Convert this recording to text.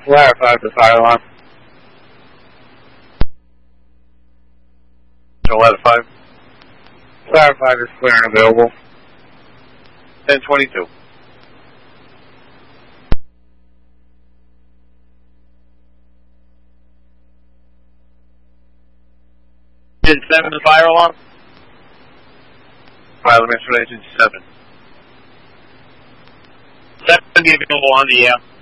Ladder 5 to fire alarm. So Ladder 5. Ladder 5 is clear and available. 1022. Engine 7 to fire alarm. Fire alarm for Engine 7. 7 be available on the air.